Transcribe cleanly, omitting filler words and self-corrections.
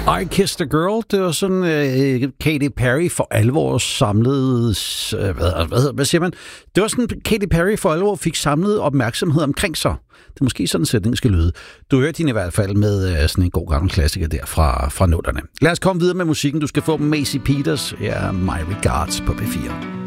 I Kissed a Girl, det var sådan Katy Perry for alvor samlede... Hvad siger man? Det var sådan, Katy Perry for alvor fik samlet opmærksomhed omkring sig. Det er måske sådan en sætning skal lyde. Du hørte hende i hvert fald med sådan en god gammel klassiker der fra nullerne. Lad os komme videre med musikken. Du skal få Macy Peters. Ja, My Regards på P4.